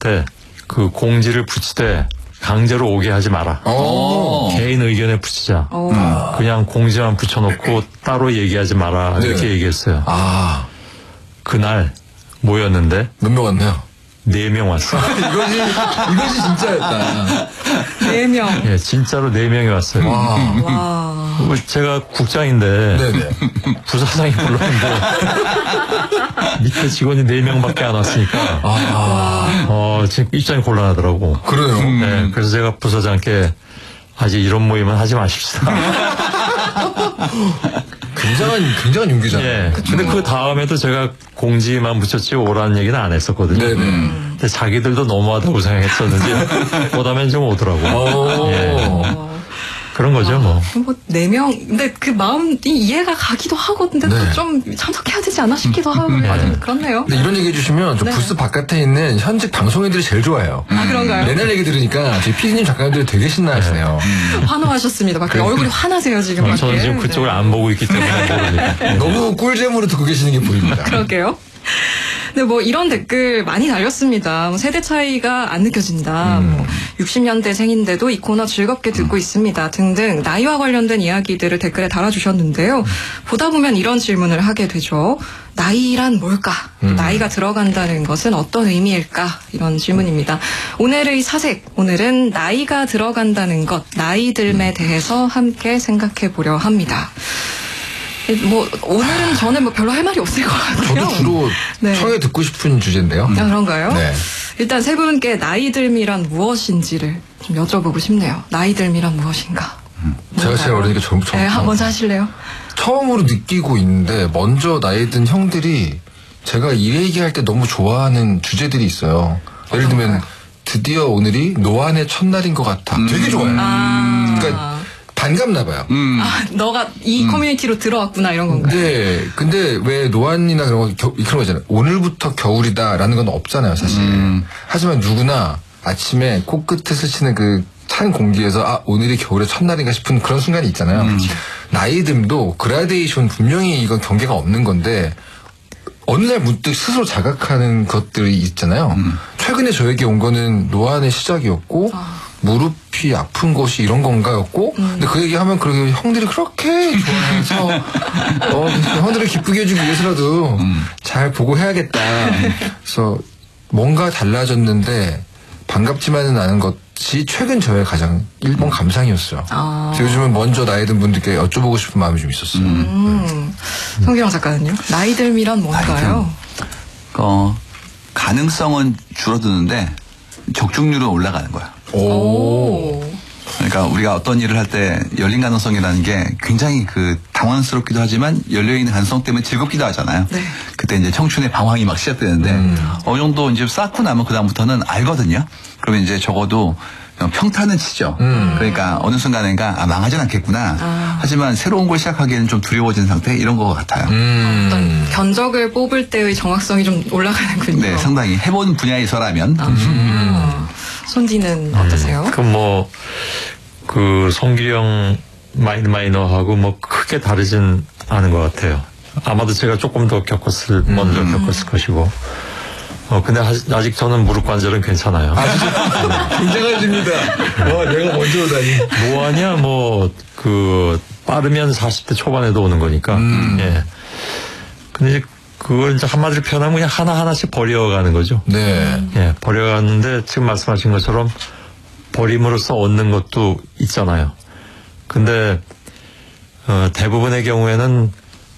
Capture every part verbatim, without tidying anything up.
때 그 공지를 붙이되 강제로 오게 하지 마라. 오. 개인 의견에 붙이자. 오. 그냥 공지만 붙여놓고 따로 얘기하지 마라. 이렇게 네. 얘기했어요. 아. 그날 모였는데 몇 명 왔나요? 네 명 왔어요. 이것이 이것이 진짜였다. 네 명. 예, 진짜로 네 명이 왔어요. 와. 와. 제가 국장인데 네네. 부사장이 불렀는데 밑에 직원이 네 명밖에 안 왔으니까 아. 어, 지금 입장이 곤란하더라고. 그래요? 네, 그래서 제가 부사장께 아직 이런 모임은 하지 마십시다. 굉장한, 굉장한 용기잖아요. 예. 근데 그 다음에도 제가 공지만 붙였지 오라는 얘기는 안 했었거든요. 네네. 근데 자기들도 너무하다고 생각했었는지 그 다음엔 좀 오더라고. 예. 그런 거죠, 뭐. 뭐, 네 명, 근데 그 마음이 이해가 가기도 하고, 근데 네. 또 좀 참석해야 되지 않나 싶기도 하고, 네. 아주 그렇네요. 근데 이런 얘기 해주시면, 저 네. 부스 바깥에 있는 현직 방송인들이 제일 좋아해요. 아, 그런가요? 맨날 얘기 들으니까, 저희 피디님 작가님들이 되게 신나하시네요. 네. 환호하셨습니다. 밖에 얼굴이 환하세요, 지금. 어, 저는 지금 그쪽을 네. 안 보고 있기 때문에 모릅니다. 네. 너무 꿀잼으로 듣고 계시는 게 보입니다. 그러게요. 근데 뭐 이런 댓글 많이 달렸습니다. 뭐 세대 차이가 안 느껴진다. 음. 뭐 육십 년대생인데도 이 코너 즐겁게 듣고 음. 있습니다. 등등 나이와 관련된 이야기들을 댓글에 달아주셨는데요. 음. 보다 보면 이런 질문을 하게 되죠. 나이란 뭘까? 음. 나이가 들어간다는 것은 어떤 의미일까? 이런 질문입니다. 오늘의 사색, 오늘은 나이가 들어간다는 것, 나이듦에 대해서 함께 생각해 보려 합니다. 뭐 오늘은 저는 뭐 별로 할 말이 없을 것 같아요. 저도 주로 네. 청해 듣고 싶은 주제인데요. 아, 그런가요? 네. 일단 세 분께 나이듦이란 무엇인지를 좀 여쭤보고 싶네요. 나이듦이란 무엇인가? 음. 제가 제일 어리니까 처음 처음. 네, 먼저 하실래요? 처음으로 느끼고 있는데 먼저 나이 든 형들이 제가 이 얘기할 때 너무 좋아하는 주제들이 있어요. 예를 들면 어, 드디어 오늘이 노안의 첫날인 것 같아. 음. 되게 좋아요. 아. 그러니까. 반갑나 봐요. 음. 아, 너가 이 음. 커뮤니티로 들어왔구나 이런 건가요? 네. 근데 왜 노안이나 그런 거, 겨, 그런 거잖아요. 오늘부터 겨울이다라는 건 없잖아요, 사실. 음. 하지만 누구나 아침에 코끝에 스치는 그 찬 공기에서 아, 오늘이 겨울의 첫날인가 싶은 그런 순간이 있잖아요. 음. 나이듦도 그라데이션 분명히 이건 경계가 없는 건데 어느 날 문득 스스로 자각하는 것들이 있잖아요. 음. 최근에 저에게 온 거는 노안의 시작이었고 아. 무릎이 아픈 것이 이런 건가였고 음. 근데 그 얘기하면 그렇게 형들이 그렇게 좋아해서 어, 형들을 기쁘게 해주기 위해서라도 음. 잘 보고 해야겠다. 그래서 뭔가 달라졌는데 반갑지만은 않은 것이 최근 저의 가장 일 번 감상이었어요. 아. 그래서 요즘은 먼저 나이 든 분들께 여쭤보고 싶은 마음이 좀 있었어요. 음. 네. 성기영 작가는요? 나이듦이란 뭔가요? 나이듦. 어, 가능성은 줄어드는데 적중률은 올라가는 거야. 오. 그러니까 우리가 어떤 일을 할 때 열린 가능성이라는 게 굉장히 그 당황스럽기도 하지만 열려있는 가능성 때문에 즐겁기도 하잖아요. 네. 그때 이제 청춘의 방황이 막 시작되는데 음. 어느 정도 이제 쌓고 나면 그다음부터는 알거든요. 그러면 이제 적어도 평탄은 치죠. 음. 그러니까 어느 순간인가 아, 망하진 않겠구나. 아. 하지만 새로운 걸 시작하기에는 좀 두려워진 상태 이런 것 같아요. 음. 어떤 견적을 뽑을 때의 정확성이 좀 올라가는군요. 네, 상당히 해본 분야에서라면. 아. 음. 손디는 어떠세요? 음, 그 뭐, 그 성기영 마이너 마이너하고 뭐 크게 다르진 않은 것 같아요. 아마도 제가 조금 더 겪었을, 음. 먼저 겪었을 것이고. 어, 근데 아직 저는 무릎 관절은 괜찮아요. 아, 진짜? 굉장하십니다. 와, 내가 먼저 오다니. 노안이야, 뭐, 그, 빠르면 사십 대 초반에도 오는 거니까. 음. 예. 근데 이제 그걸 이제 한마디로 표현하면 그냥 하나하나씩 버려가는 거죠. 네. 예, 버려가는데 지금 말씀하신 것처럼 버림으로써 얻는 것도 있잖아요. 근데, 어, 대부분의 경우에는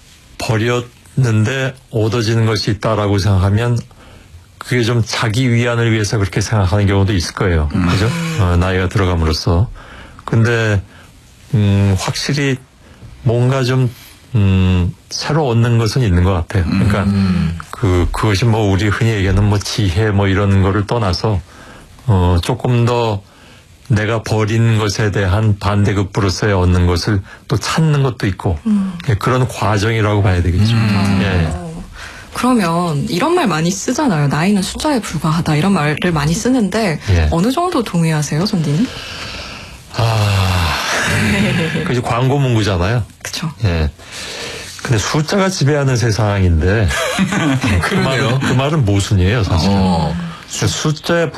버렸는데 얻어지는 것이 있다라고 생각하면 그게 좀 자기 위안을 위해서 그렇게 생각하는 경우도 있을 거예요. 음. 그죠? 어, 나이가 들어감으로써. 근데, 음, 확실히 뭔가 좀, 음, 새로 얻는 것은 있는 것 같아요. 그러니까, 음. 그, 그것이 뭐 우리 흔히 얘기하는 뭐 지혜 뭐 이런 거를 떠나서, 어, 조금 더 내가 버린 것에 대한 반대급부로서의 얻는 것을 또 찾는 것도 있고, 음. 예, 그런 과정이라고 봐야 되겠죠. 음. 예. 그러면 이런 말 많이 쓰잖아요. 나이는 숫자에 불과하다 이런 말을 많이 쓰는데 예. 어느 정도 동의하세요, 손디는? 아, 그게 광고 문구잖아요. 그렇죠. 예. 근데 숫자가 지배하는 세상인데 그, 말은, 그 말은 모순이에요, 사실은. 어. 숫자에